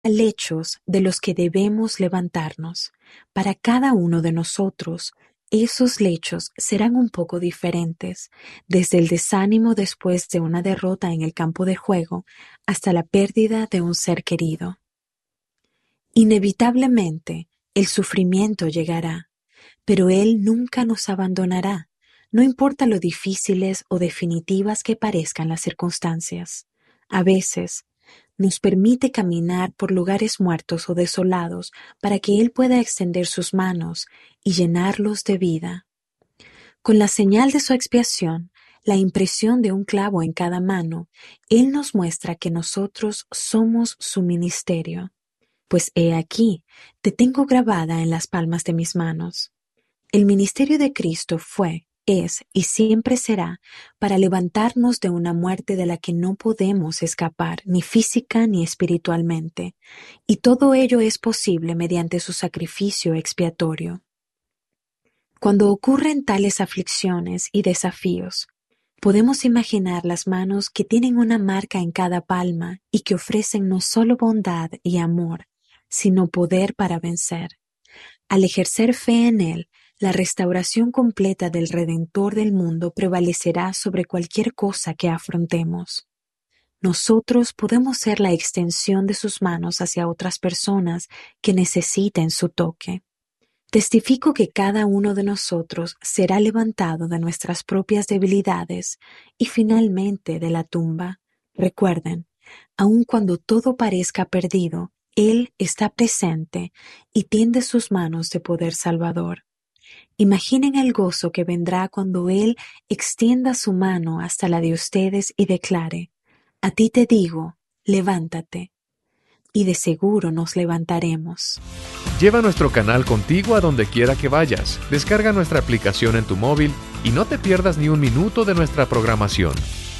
lechos de los que debemos levantarnos. Para cada uno de nosotros, esos lechos serán un poco diferentes, desde el desánimo después de una derrota en el campo de juego hasta la pérdida de un ser querido. Inevitablemente, el sufrimiento llegará, pero Él nunca nos abandonará, no importa lo difíciles o definitivas que parezcan las circunstancias. A veces, nos permite caminar por lugares muertos o desolados para que Él pueda extender sus manos y llenarlos de vida. Con la señal de su expiación, la impresión de un clavo en cada mano, Él nos muestra que nosotros somos su ministerio. Pues he aquí, te tengo grabada en las palmas de mis manos. El ministerio de Cristo fue, es y siempre será para levantarnos de una muerte de la que no podemos escapar, ni física ni espiritualmente, y todo ello es posible mediante su sacrificio expiatorio. Cuando ocurren tales aflicciones y desafíos, podemos imaginar las manos que tienen una marca en cada palma y que ofrecen no solo bondad y amor, sino poder para vencer. Al ejercer fe en Él, la restauración completa del Redentor del mundo prevalecerá sobre cualquier cosa que afrontemos. Nosotros podemos ser la extensión de sus manos hacia otras personas que necesiten su toque. Testifico que cada uno de nosotros será levantado de nuestras propias debilidades y finalmente de la tumba. Recuerden, aun cuando todo parezca perdido, Él está presente y tiende sus manos de poder salvador. Imaginen el gozo que vendrá cuando Él extienda su mano hasta la de ustedes y declare: a ti te digo, levántate. Y de seguro nos levantaremos. Lleva nuestro canal contigo a donde quiera que vayas. Descarga nuestra aplicación en tu móvil y no te pierdas ni un minuto de nuestra programación.